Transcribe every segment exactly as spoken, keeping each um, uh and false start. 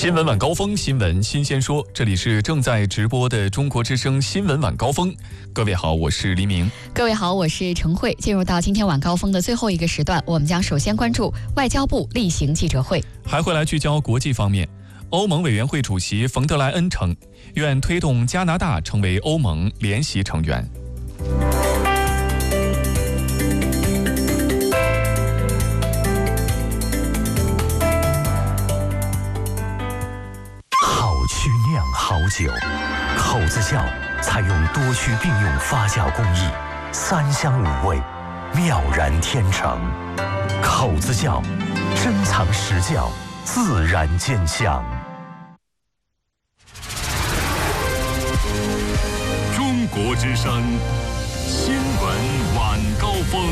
新闻晚高峰，新闻新鲜说，这里是正在直播的中国之声新闻晚高峰。各位好，我是黎明。 各位好，我是程慧。进入到今天晚高峰的最后一个时段，我们将首先关注外交部例行记者会， 还会来聚焦国际方面。欧盟委员会主席冯德莱恩称，愿推动加拿大成为欧盟联席成员。 曲酿好酒，口子窖采用多区并用发酵工艺，三香五味，妙然天成。口子窖，珍藏实窖，自然见香。 中国之声新闻晚高峰。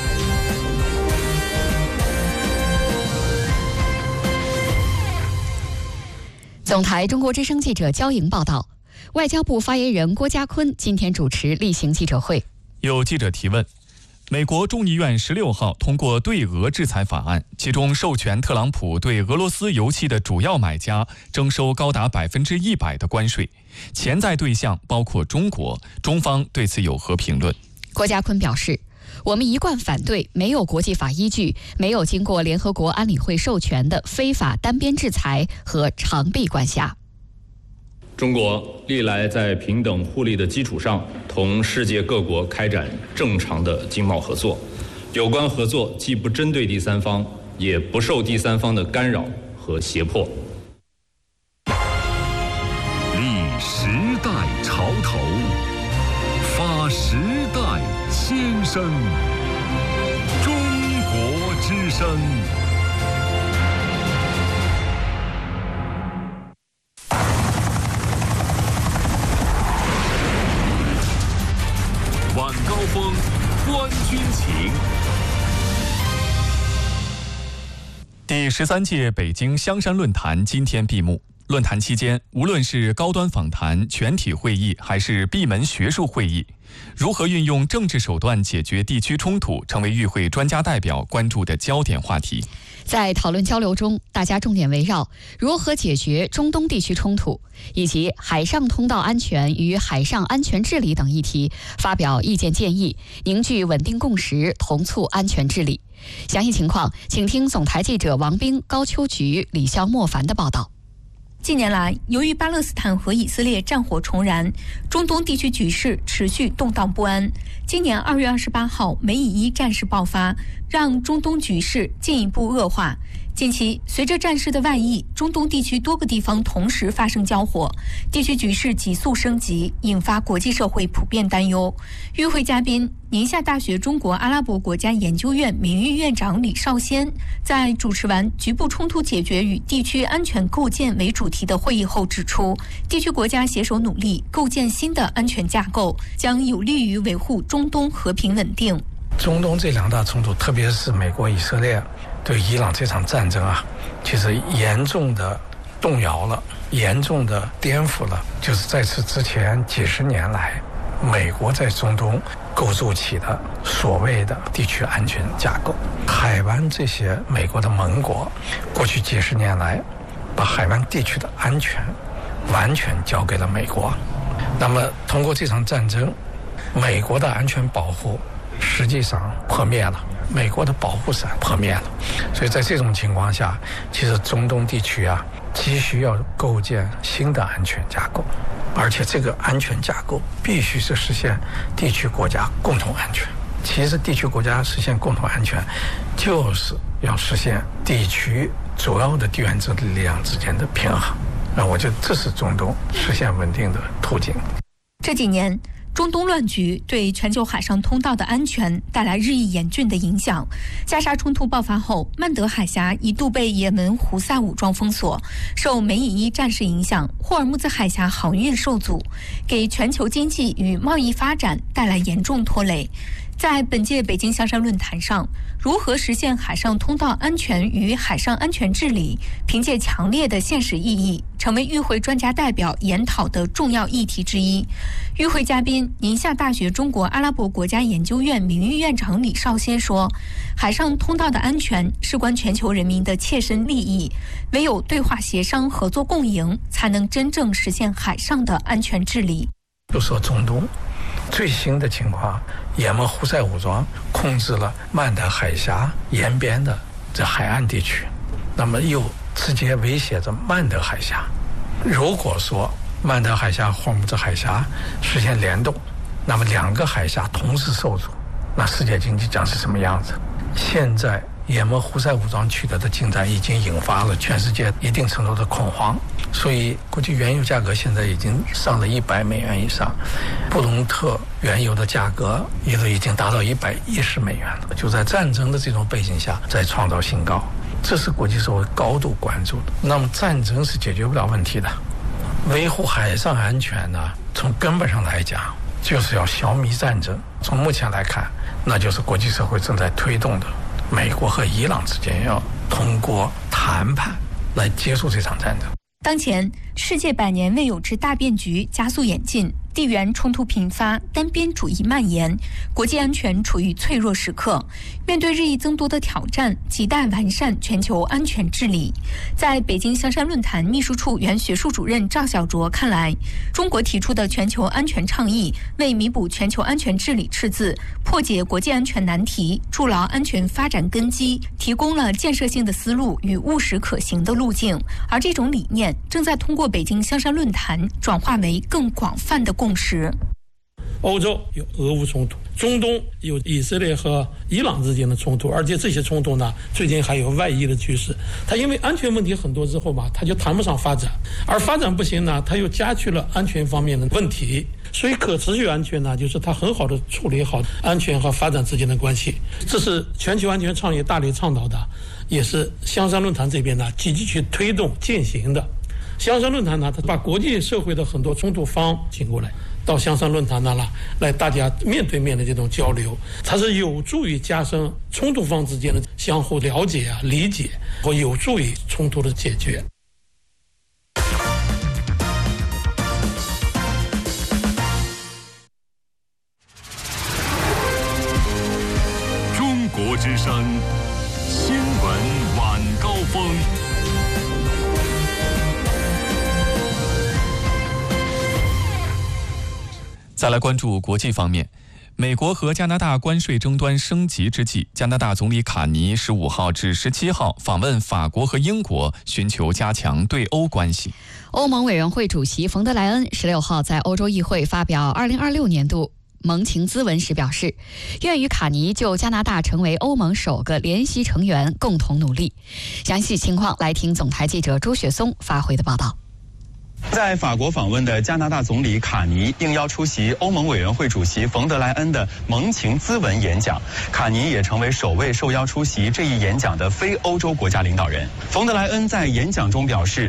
总台中国之声记者焦莹报道，外交部发言人郭家坤今天主持例行记者会。 有记者提问，美国众议院十六号通过对俄制裁法案，其中授权特朗普对俄罗斯油气的主要买家征收高达百分之一百的关税，潜在对象包括中国，中方对此有何评论？ 郭家坤表示，我们一贯反对没有国际法依据、没有经过联合国安理会授权的非法单边制裁和长臂管辖。 中国历来在平等互利的基础上，同世界各国开展正常的经贸合作。有关合作既不针对第三方，也不受第三方的干扰和胁迫。 立时代潮头，发时代先声。中国之声。晚高峰，观军情。 第十三届北京香山论坛今天闭幕。论坛期间，无论是高端访谈、全体会议，还是闭门学术会议，如何运用政治手段解决地区冲突，成为与会专家代表关注的焦点话题。 在讨论交流中，大家重点围绕如何解决中东地区冲突，以及海上通道安全与海上安全治理等议题发表意见建议，凝聚稳定共识，同促安全治理。详细情况，请听总台记者王斌、高秋菊、李笑、莫凡的报道。 近年来，由于巴勒斯坦和以色列战火重燃，中东地区局势持续动荡不安。今年二月二十八号，美以伊战事爆发，让中东局势进一步恶化。近期，随着战事的外溢，中东地区多个地方同时发生交火，地区局势急速升级，引发国际社会普遍担忧。与会嘉宾，宁夏大学中国阿拉伯国家研究院名誉院长李少先在主持完局部冲突解决与地区安全构建为主题的会议后指出，地区国家携手努力构建新的安全架构，将有利于维护中东和平稳定。 中东这两大冲突，特别是美国以色列对伊朗这场战争啊，其实严重的动摇了，严重的颠覆了，就是在此之前几十年来美国在中东构筑起的所谓的地区安全架构。海湾这些美国的盟国过去几十年来把海湾地区的安全完全交给了美国，那么通过这场战争，美国的安全保护实际上破灭了，美国的保护伞破灭了。所以在这种情况下，其实中东地区啊急需要构建新的安全架构，而且这个安全架构必须是实现地区国家共同安全。其实地区国家实现共同安全，就是要实现地区主要的地缘政治力量之间的平衡。那我觉得这是中东实现稳定的途径。 这几年，中东乱局对全球海上通道的安全带来日益严峻的影响。加沙冲突爆发后，曼德海峡一度被也门胡塞武装封锁，受美以伊战事影响，霍尔木兹海峡航运受阻，给全球经济与贸易发展带来严重拖累。 在本届北京香山论坛上，如何实现海上通道安全与海上安全治理，凭借强烈的现实意义，成为与会专家代表研讨的重要议题之一。与会嘉宾宁夏大学中国阿拉伯国家研究院名誉院长李少先说，海上通道的安全事关全球人民的切身利益，唯有对话协商、合作共赢，才能真正实现海上的安全治理。 就说中东最新的情况，也门胡塞武装控制了曼德海峡沿边的这海岸地区，那么又直接威胁着曼德海峡。如果说曼德海峡、霍姆兹海峡实现联动，那么两个海峡同时受阻，那世界经济将是什么样子？现在也门胡塞武装取得的进展已经引发了全世界一定程度的恐慌，所以国际原油价格现在已经上了一百美元以上，布隆特原油的价格也都已经达到一百一十美元了。就在战争的这种背景下再创造新高，这是国际社会高度关注的。那么战争是解决不了问题的，维护海上安全呢，从根本上来讲就是要消弭战争。从目前来看，那就是国际社会正在推动的，美国和伊朗之间要通过谈判来结束这场战争。 当前，世界百年未有之大变局加速演进，地缘冲突频发，单边主义蔓延，国际安全处于脆弱时刻。面对日益增多的挑战，亟待完善全球安全治理。在北京香山论坛秘书处原学术主任赵小卓看来，中国提出的全球安全倡议为弥补全球安全治理赤字，破解国际安全难题，筑牢安全发展根基，提供了建设性的思路与务实可行的路径。而这种理念正在通过北京香山论坛转化为更广泛的共识。 欧洲有俄乌冲突，中东有以色列和伊朗之间的冲突，而且这些冲突呢，最近还有外溢的趋势。它因为安全问题很多之后嘛，它就谈不上发展，而发展不行呢，它又加剧了安全方面的问题。所以可持续安全呢，就是它很好的处理好安全和发展之间的关系。这是全球安全倡议大力倡导的，也是香山论坛这边呢积极去推动践行的。香山论坛呢，它把国际社会的很多冲突方请过来，到香山论坛那了，来大家面对面的这种交流，它是有助于加深冲突方之间的相互了解啊、理解，和有助于冲突的解决。 中国之声新闻晚高峰。 再来关注国际方面，美国和加拿大关税争端升级之际，加拿大总理卡尼十五号至十七号访问法国和英国，寻求加强对欧关系。 欧盟委员会主席冯德莱恩十六号在欧洲议会发表二零二六年度盟情咨文时表示，愿与卡尼就加拿大成为欧盟首个联席成员共同努力。详细情况来听总台记者朱雪松发回的报道。 在法国访问的加拿大总理卡尼应邀出席欧盟委员会主席冯德莱恩的盟情咨文演讲，卡尼也成为首位受邀出席这一演讲的非欧洲国家领导人。冯德莱恩在演讲中表示，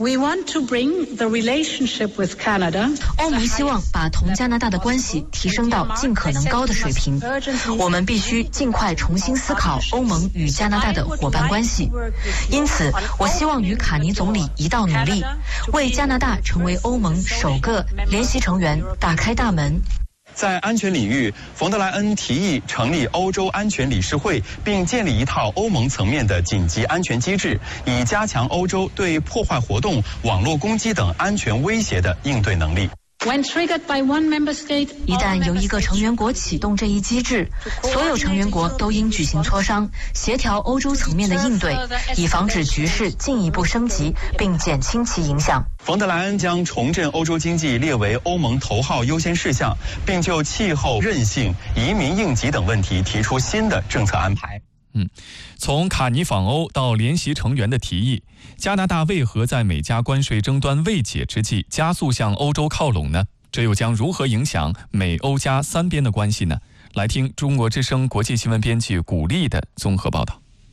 欧盟希望把同加拿大的关系提升到尽可能高的水平。我们必须尽快重新思考欧盟与加拿大的伙伴关系。因此，我希望与卡尼总理一道努力，为加拿大成为欧盟首个联席成员打开大门。 在安全领域，冯德莱恩提议成立欧洲安全理事会，并建立一套欧盟层面的紧急安全机制，以加强欧洲对破坏活动、网络攻击等安全威胁的应对能力。 一旦由一个成员国启动这一机制，所有成员国都应举行磋商，协调欧洲层面的应对，以防止局势进一步升级，并减轻其影响。 冯德莱恩将重振欧洲经济列为欧盟头号优先事项，并就气候、韧性、移民应急等问题提出新的政策安排。 嗯，从卡尼访欧到联席成员的提议，加拿大为何在美加关税争端未解之际加速向欧洲靠拢呢？这又将如何影响美欧加三边的关系呢？来听中国之声国际新闻编辑古丽的综合报道。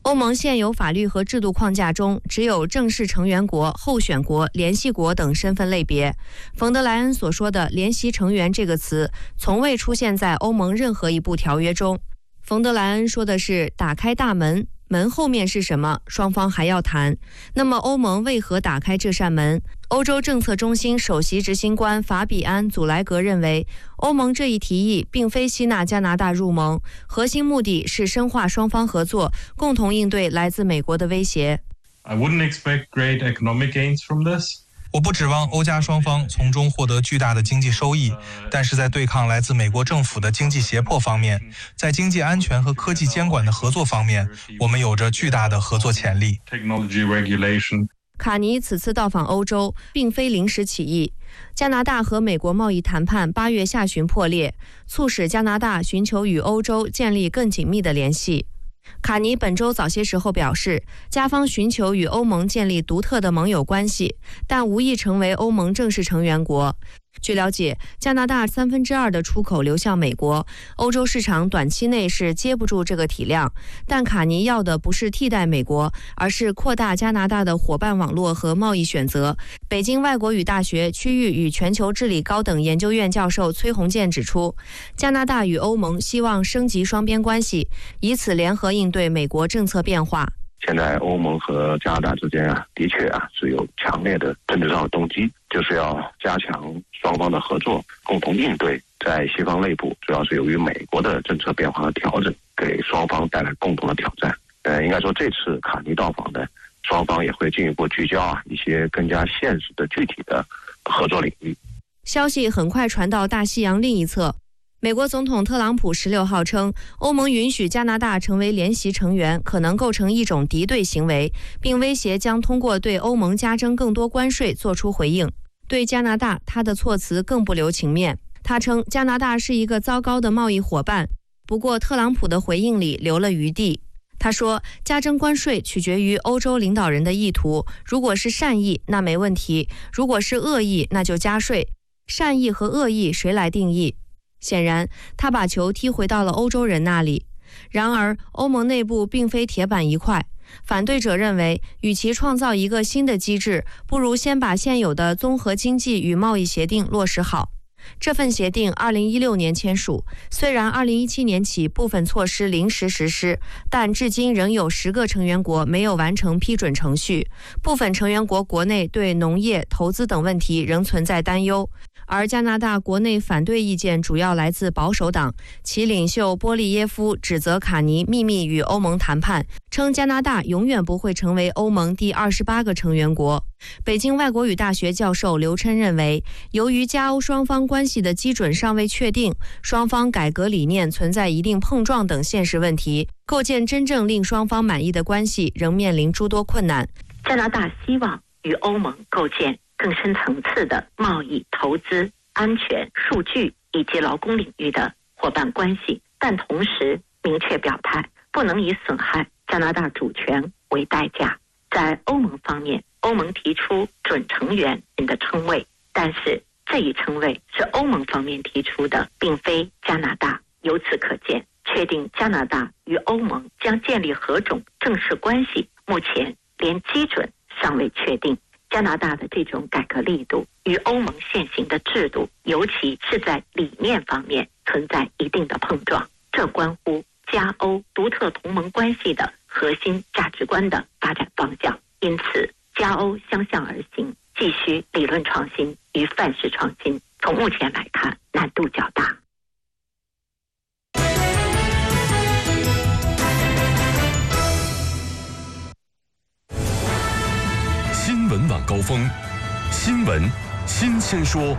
欧盟现有法律和制度框架中，只有正式成员国、候选国、联系国等身份类别。冯德莱恩所说的联席成员这个词，从未出现在欧盟任何一部条约中。冯德莱恩说的是打开大门，门后面是什么，双方还要谈。那么欧盟为何打开这扇门？欧洲政策中心首席执行官法比安·祖莱格认为，欧盟这一提议并非吸纳加拿大入盟，核心目的是深化双方合作，共同应对来自美国的威胁。 I wouldn't expect great economic gains from this. 我不指望欧加双方从中获得巨大的经济收益，但是在对抗来自美国政府的经济胁迫方面，在经济安全和科技监管的合作方面，我们有着巨大的合作潜力。 卡尼此次到访欧洲并非临时起意。加拿大和美国贸易谈判八月下旬破裂，促使加拿大寻求与欧洲建立更紧密的联系。卡尼本周早些时候表示，加方寻求与欧盟建立独特的盟友关系，但无意成为欧盟正式成员国。据了解，加拿大三分之二的出口流向美国，欧洲市场短期内是接不住这个体量。但卡尼要的不是替代美国，而是扩大加拿大的伙伴网络和贸易选择。北京外国语大学区域与全球治理高等研究院教授崔洪建指出，加拿大与欧盟希望升级双边关系，以此联合应对美国政策变化。 现在欧盟和加拿大之间啊，的确啊是有强烈的政治上的动机，就是要加强双方的合作，共同应对在西方内部，主要是由于美国的政策变化和调整，给双方带来共同的挑战。呃，应该说这次卡尼到访呢，双方也会进一步聚焦啊一些更加现实的具体的合作领域。 消息很快传到大西洋另一侧。美国总统特朗普十六号称，欧盟允许加拿大成为联席成员可能构成一种敌对行为，并威胁将通过对欧盟加征更多关税做出回应。对加拿大，他的措辞更不留情面。他称加拿大是一个糟糕的贸易伙伴，不过特朗普的回应里留了余地。他说，加征关税取决于欧洲领导人的意图，如果是善意，那没问题；如果是恶意，那就加税。善意和恶意谁来定义？显然，他把球踢回到了欧洲人那里。然而，欧盟内部并非铁板一块。反对者认为，与其创造一个新的机制，不如先把现有的综合经济与贸易协定落实好。这份协定二零一六年签署，虽然二零一七年起部分措施临时实施，但至今仍有十个成员国没有完成批准程序。部分成员国国内对农业、投资等问题仍存在担忧。而加拿大国内反对意见主要来自保守党，其领袖波利耶夫指责卡尼秘密与欧盟谈判，称加拿大永远不会成为欧盟第二十八个成员国。北京外国语大学教授刘琛认为，由于加欧双方关系的基准尚未确定，双方改革理念存在一定碰撞等现实问题，构建真正令双方满意的关系仍面临诸多困难。 加拿大希望与欧盟构建更深层次的贸易、投资、安全、数据以及劳工领域的伙伴关系，但同时明确表态，不能以损害加拿大主权为代价。在欧盟方面，欧盟提出准成员的称谓，但是这一称谓是欧盟方面提出的，并非加拿大。由此可见，确定加拿大与欧盟将建立何种正式关系，目前连基准尚未确定。加拿大的这种改革力度与欧盟现行的制度，尤其是在理念方面存在一定的碰撞，这关乎加欧独特同盟关系的核心价值观的发展方向。因此，加欧相向而行，继续理论创新与范式创新，从目前来看难度较大。 新闻晚高峰，新闻新鲜说。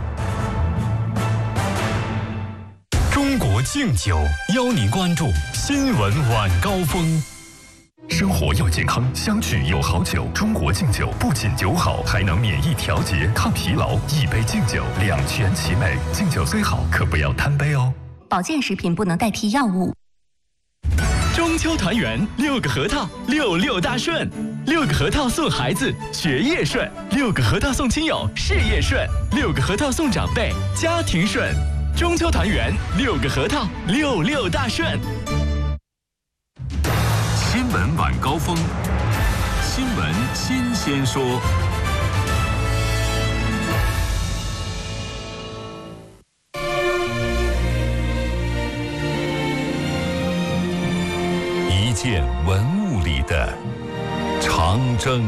中国敬酒邀您关注新闻晚高峰。生活要健康，相聚有好酒。中国敬酒不仅酒好，还能免疫调节、抗疲劳。一杯敬酒，两全其美。敬酒虽好，可不要贪杯哦。 保健食品不能代替药物。 中秋团圆，六个核桃，六六大顺。六个核桃送孩子，学业顺；六个核桃送亲友，事业顺；六个核桃送长辈，家庭顺。中秋团圆，六个核桃，六六大顺。 新新闻晚高峰，新闻新鲜说。一件文物里的长征。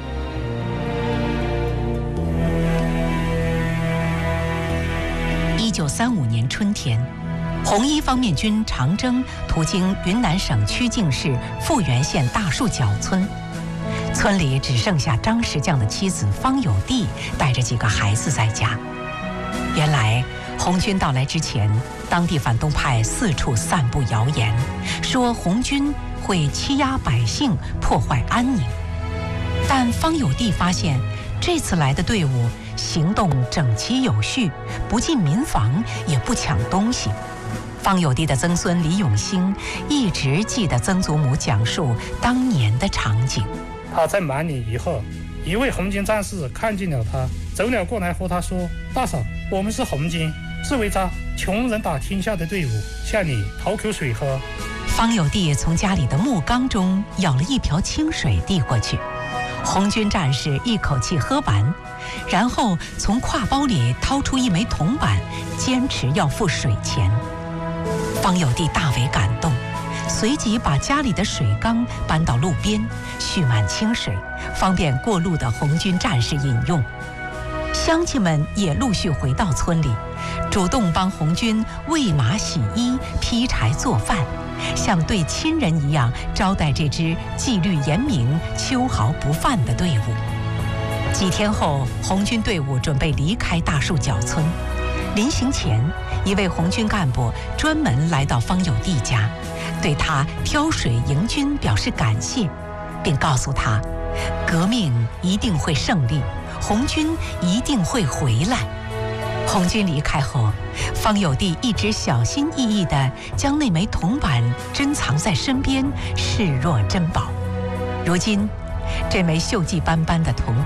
一九三五年春天，红一方面军长征途经云南省曲靖市富源县大树角村，村里只剩下张石匠的妻子方有娣带着几个孩子在家。原来红军到来之前，当地反动派四处散布谣言，说红军会欺压百姓，破坏安宁。但方有娣发现，这次来的队伍行动整齐有序，不进民房，也不抢东西。方有娣的曾孙李永兴一直记得曾祖母讲述当年的场景。 他在满里以后，一位红军战士看见了他，走了过来和他说：“大嫂，我们是红军，是围着穷人打天下的队伍，向你讨口水喝。” 方有娣从家里的木缸中舀了一瓢清水递过去，红军战士一口气喝完，然后从挎包里掏出一枚铜板，坚持要付水钱。方有娣大为感动，随即把家里的水缸搬到路边，蓄满清水，方便过路的红军战士饮用。乡亲们也陆续回到村里，主动帮红军喂马、洗衣、劈柴、做饭，像对亲人一样招待这支纪律严明、秋毫不犯的队伍。几天后，红军队伍准备离开大树角村。临行前，一位红军干部专门来到方有娣家，对他挑水迎军表示感谢，并告诉他，革命一定会胜利，红军一定会回来。红军离开后，方有娣一直小心翼翼地将那枚铜板珍藏在身边，视若珍宝。如今，这枚锈迹斑斑的铜